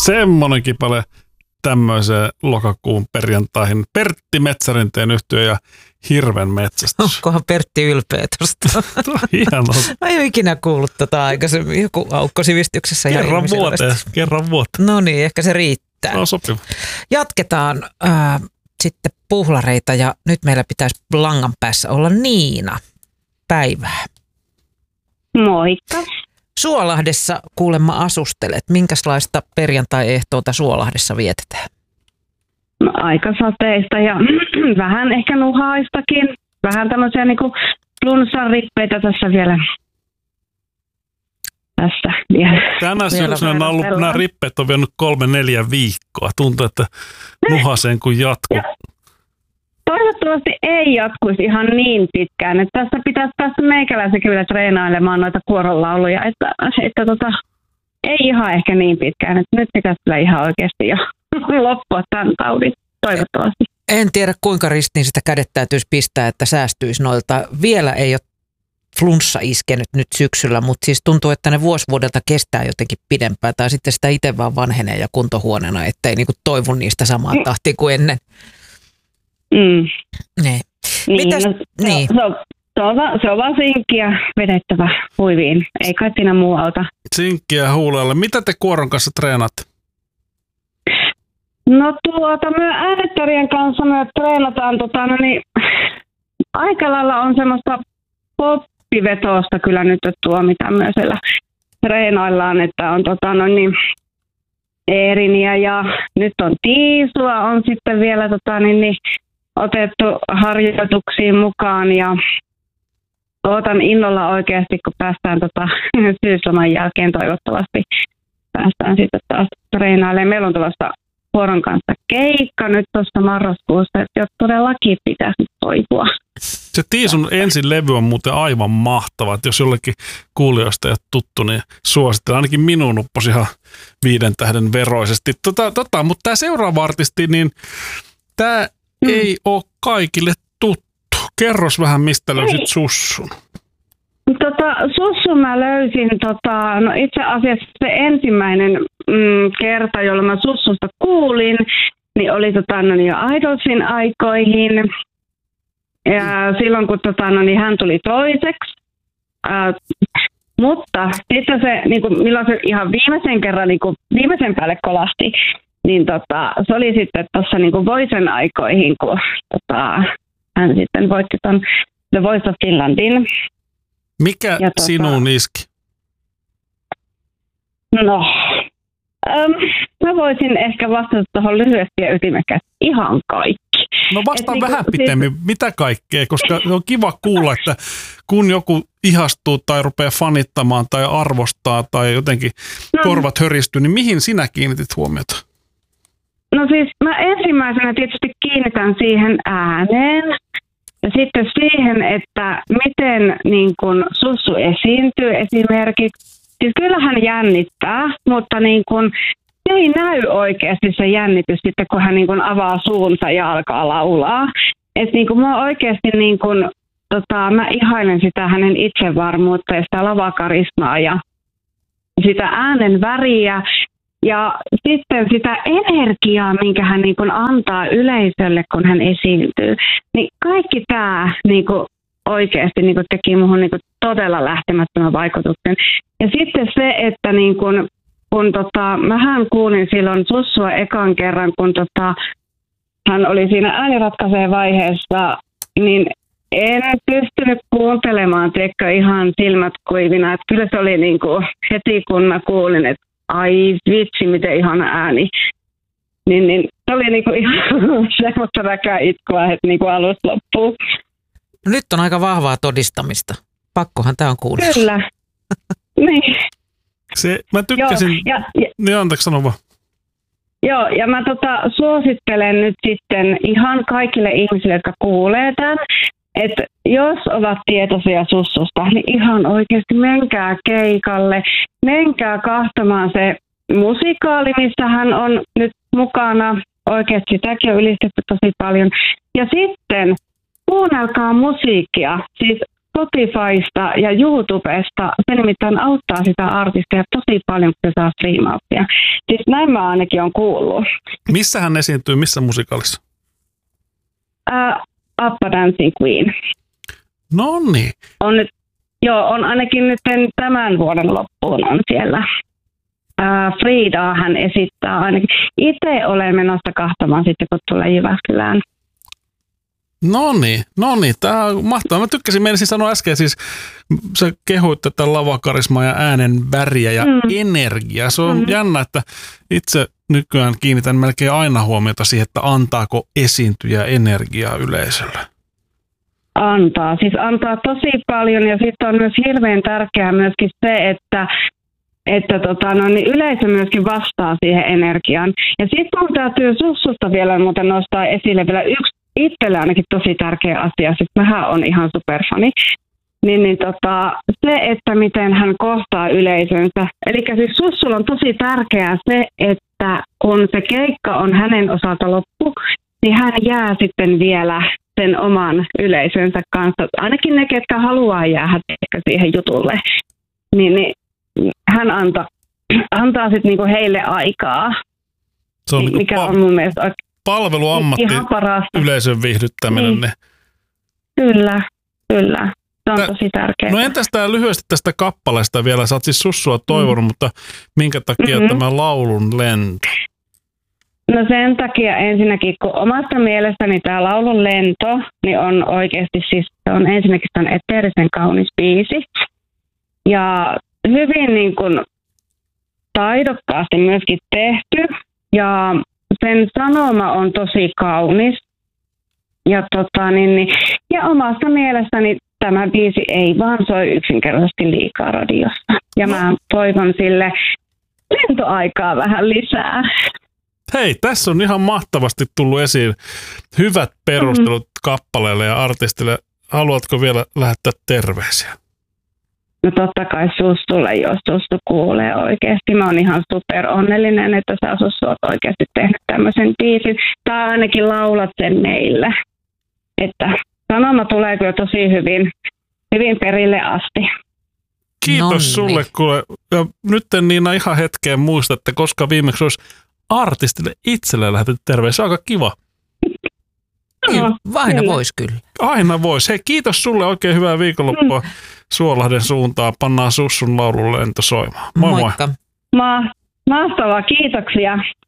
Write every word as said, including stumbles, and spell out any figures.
Semmoinen kipale tämmöiseen lokakuun perjantaihin. Pertti Metsärinteen yhtye ja Hirven metsästys. Onkohan Pertti ylpeä tuosta? Hienoa. Mä en ole ikinä kuullut tota aikaisemmin. Joku aukko sivistyksessä. Kerran vuoteen. Kerran vuoteen. No niin, ehkä se riittää. No sopiva. Jatketaan äh, sitten puhlareita ja nyt meillä pitäisi langan päässä olla Niina. Päivää. Moikka. Suolahdessa kuulemma asustelet. Minkälaista perjantai-ehtoota Suolahdessa vietetään? No, aika sateista ja vähän ehkä nuhaistakin. Vähän tämmöisiä niinku flunssan rippeitä tässä vielä. Tässä vielä. Tänä syksynä on ollut, nämä rippeet on vienyt kolme neljä viikkoa. Tuntuu, että nuhaseen kuin jatkuu. Toivottavasti ei jatkuisi ihan niin pitkään, että tässä pitäisi päästä meikäläisen kyllä treenailemaan noita kuoronlauluja, että, että tota, ei ihan ehkä niin pitkään, että nyt pitäisi kyllä ihan oikeasti jo loppua tämän taudin, toivottavasti. En tiedä kuinka ristiin sitä kädet täytyisi pistää, että säästyisi noilta. Vielä ei ole flunssa iskenyt nyt syksyllä, mutta siis tuntuu, että ne vuosivuodelta kestää jotenkin pidempään tai sitten sitä itse vaan vanhenee ja kuntohuoneena, ettei niinku toivu niistä samaa tahtia kuin ennen. Mm. Niin. Niin, Mitäs, no, niin. Se, on, se, on va, se on vaan sinkkiä vedettävä huiviin, ei kai siinä muu auta. Sinkkiä huulelle. Mitä te kuoron kanssa treenaatte? No tuota, me äänettärien kanssa me treenataan, tota, no niin, aika lailla on semmoista poppivetosta kyllä nyt tuo, mitä myös siellä treenaillaan, että on tota, no niin, Eeriniä ja nyt on Tiisua, on sitten vielä tota, niin, niin, otettu harjoituksiin mukaan ja ootan innolla oikeasti, kun päästään tota, syysloman jälkeen toivottavasti päästään sitten taas treenailemaan. Meillä on tuossa Kuoron kanssa keikka nyt tuossa marraskuussa, että jos todellakin pitäisi nyt toipua. Se Tiisun ensin levy on muuten aivan mahtava, että jos jollekin kuulijoista ei ole tuttu, niin suosittelen. Ainakin minun upposi ihan viiden tähden veroisesti. Tota, tota, mutta tämä seuraava artisti, niin tämä mm. ei ole kaikille tuttu. Kerros vähän, mistä löysit ei. Sussun. Tota, Sussun mä löysin, tota, no itse asiassa se ensimmäinen mm, kerta, jolloin mä Sussusta kuulin, niin oli tota, no, jo Idolsin aikoihin. Ja silloin, kun tota, no, niin hän tuli toiseksi. Äh, mutta sitten se, niin kuin, milloin se ihan viimeisen kerran niin kuin, viimeisen päälle kolahti, niin tota, se oli sitten tuossa niin Voicen aikoihin, kun tota, hän sitten voitti ton The Voice of Finlandin. Mikä ja, tota, sinuun iski? No, äm, mä voisin ehkä vastata tuohon lyhyesti ja ytimekkäästi ihan kaikki. No vastaan Et vähän niinku, pitemmin, siis mitä kaikkea, koska on kiva kuulla, että kun joku ihastuu tai rupeaa fanittamaan tai arvostaa tai jotenkin no, korvat höristyy, niin mihin sinä kiinnitit huomiota? No siis mä ensimmäisenä tietysti kiinnitän siihen ääneen ja sitten siihen, että miten niin kun Sussu esiintyy esimerkiksi. Siis kyllähän jännittää, mutta niin kun ei näy oikeasti se jännitys sitten, kun hän niin kun avaa suunsa ja alkaa laulaa. Et niin kun mä oikeasti niin kun, tota, mä ihailen sitä hänen itsevarmuutta ja sitä lavakarismaa ja sitä äänen väriä. Ja sitten sitä energiaa, minkä hän niin kun antaa yleisölle, kun hän esiintyy. Niin kaikki tämä niin kun oikeasti niin kun teki muhun niin kun todella lähtemättömän vaikutuksen. Ja sitten se, että niin kun, kun tota, mähän kuulin silloin Sussua ekan kerran, kun tota, hän oli siinä ääniratkaiseen vaiheessa, niin en pystynyt kuuntelemaan, tiedätkö, ihan silmät kuivina. Että kyllä se oli niin kuin heti, kun mä kuulin, että ai vitsi, miten ihana ääni. Niin, niin se oli niin kuin ihan semmoista väkää itkua, että niin kuin alusta loppuu. No nyt on aika vahvaa todistamista. Pakkohan tämä on kuulla. Kyllä. Niin. Se, mä tykkäsin... Joo, ja, ja, niin anteeksi, sano vaan. Joo, ja mä tota, suosittelen nyt sitten ihan kaikille ihmisille, jotka kuulee tämän, että jos ovat tietoisia Sussusta, niin ihan oikeasti menkää keikalle, menkää kahtomaan se musikaali, missä hän on nyt mukana. Oikeasti sitäkin on ylistetty tosi paljon. Ja sitten kuunnelkaa musiikkia. Siis Spotifysta ja YouTubesta. Se nimittäin auttaa sitä artistia tosi paljon, kun se saa striimauksia. Siis näin mä ainakin on kuullut. Missä hän esiintyy, missä musikaalissa? Uh, Appa Dancing Queen. No niin. On nyt, joo, on ainakin nyt sen tämän vuoden loppuun on siellä. Uh, Fridaa hän esittää ainakin. Itse olen menossa kahtamaan sitten, kun tulee Jyväskylään. No niin, no niin. Tämä on mahtavaa. Mä tykkäsin, meinasin sanoa äsken, siis sä kehuit tätä lavakarismaa ja äänen väriä ja mm. energiaa. Se on mm. jännä, että itse nykyään kiinnitän melkein aina huomiota siihen, että antaako esiintyjä energiaa yleisölle. Antaa, siis antaa tosi paljon ja sitten on myös hirveän tärkeää myöskin se, että että tota, no, niin yleisö myöskin vastaa siihen energiaan. Ja sitten on täytyy Sussusta vielä muuten nostaa esille vielä yksi itselle ainakin tosi tärkeä asia, siis mähän on ihan superfani. Niin, niin tota, se, että miten hän kohtaa yleisönsä. Eli siis Sussulla on tosi tärkeää se, että kun se keikka on hänen osalta loppu, niin hän jää sitten vielä sen oman yleisönsä kanssa. Ainakin ne, ketkä haluaa jäädä siihen jutulle, niin, niin hän antaa, antaa sitten niinku heille aikaa, se on mikä niinku on mun mielestä oikein palveluammatti, yleisön viihdyttäminen. Niin. Kyllä, kyllä. Se on Tää, tosi tärkeää. No entäs tää lyhyesti tästä kappaleesta vielä? Sä oot siis Sussua toivonut, mm. mutta minkä takia mm-hmm. tämä laulun lento? No sen takia ensinnäkin, kun omasta mielestäni tämä laulun lento niin on oikeasti siis, se on ensinnäkin se on eteerisen kaunis biisi. Ja hyvin niin kuin taidokkaasti myöskin tehty. Ja sen sanoma on tosi kaunis. Ja, tota, niin, niin, ja omasta mielestäni tämä biisi ei vaan soi yksinkertaisesti liikaa radiossa. Ja mä toivon sille lentoaikaa vähän lisää. Hei, tässä on ihan mahtavasti tullut esiin hyvät perustelut mm. kappaleelle ja artistille. Haluatko vielä lähettää terveisiä? No totta kai Sussulle, jos Sussu kuulee oikeasti. Mä oon ihan super onnellinen, että sä Sussu oot oikeasti tehnyt tämmöisen biisin. Tai ainakin laulat sen meille. Että sanoma tulee kyllä tosi hyvin, hyvin perille asti. Kiitos Nonni. Sulle, kuule. Ja nyt en Niina ihan hetkeen muista, että koska viimeksi olisi artistille itselle lähetetty terveisiä. Aika kiva. No, aina voisi kyllä. Aina voisi. Hei, kiitos sulle. Oikein hyvää viikonloppua mm. Suolahden suuntaan. Pannaan Sussun laulun lento soimaan. Moi Moikka. moi. Ma- mahtavaa, kiitoksia.